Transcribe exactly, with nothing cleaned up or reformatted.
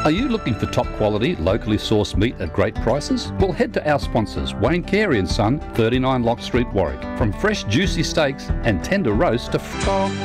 Are you looking for top quality, locally sourced meat at great prices? Well, head to our sponsors, Wayne Carey and Son, thirty-nine Lock Street, Warwick. From fresh, juicy steaks and tender roast to...